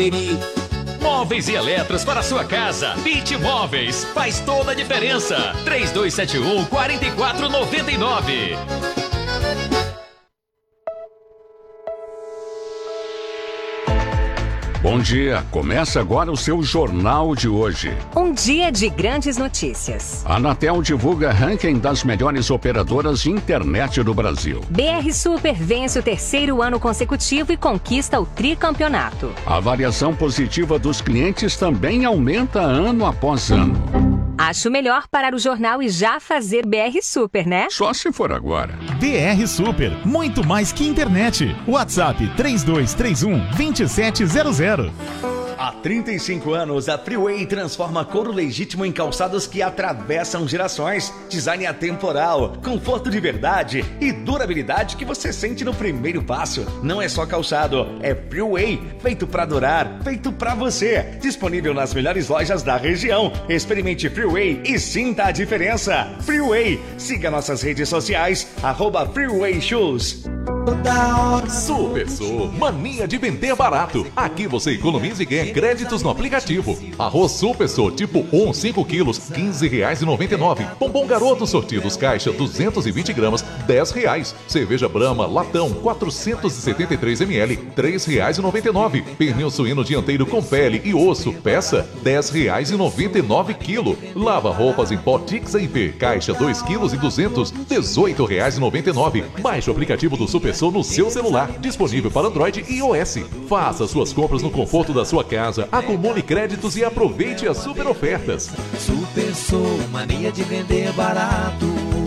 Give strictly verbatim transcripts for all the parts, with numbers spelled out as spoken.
Móveis e eletros para sua casa. Bit Móveis faz toda a diferença. três dois sete um, quatro quatro nove nove. Bom dia, começa agora o seu Jornal de hoje. Um dia de grandes notícias. A Anatel divulga ranking das melhores operadoras de internet do Brasil. B R Super vence o terceiro ano consecutivo e conquista o tricampeonato. A avaliação positiva dos clientes também aumenta ano após ano. Acho melhor parar o jornal e já fazer B R Super, né? Só se for agora. B R Super, muito mais que internet. WhatsApp três dois três um, dois sete zero zero. Há trinta e cinco anos, a Freeway transforma couro legítimo em calçados que atravessam gerações. Design atemporal, conforto de verdade e durabilidade que você sente no primeiro passo. Não é só calçado, é Freeway, feito pra durar, feito pra você. Disponível nas melhores lojas da região. Experimente Freeway e sinta a diferença. Freeway, siga nossas redes sociais, arroba Freeway Shoes. Super Sul, mania de vender barato. Aqui você economiza e ganha créditos no aplicativo. Arroz Super Sul, tipo um, cinco quilos, quinze reais e noventa e nove. Bombom Garoto sortidos caixa duzentos e vinte gramas, dez reais. Cerveja Brahma latão quatrocentos e setenta e três mililitros, três reais e noventa e nove. Pernil suíno dianteiro com pele e osso, peça, dez reais e noventa e nove quilo. Lava roupas em pó Tix I P, caixa dois quilos e duzentos, dezoito reais e noventa e nove. Baixe o aplicativo do Super Sul no seu celular, disponível para Android e iOS. Faça suas compras no conforto da sua casa, acumule créditos e aproveite as super ofertas. Super Sul, mania de vender barato.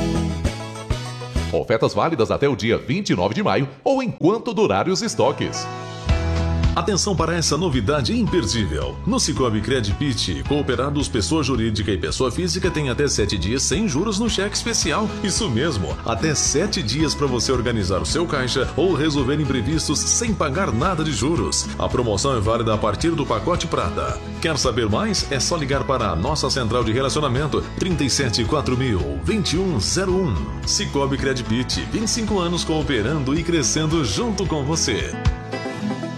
Ofertas válidas até o dia vinte e nove de maio ou enquanto durarem os estoques. Atenção para essa novidade imperdível. No Cicobi Credpit, cooperados pessoa jurídica e pessoa física têm até sete dias sem juros no cheque especial. Isso mesmo, até sete dias para você organizar o seu caixa ou resolver imprevistos sem pagar nada de juros. A promoção é válida a partir do pacote prata. Quer saber mais? É só ligar para a nossa central de relacionamento trinta e sete quatro mil, vinte e um zero um. Cicobi Credpit, vinte e cinco anos cooperando e crescendo junto com você.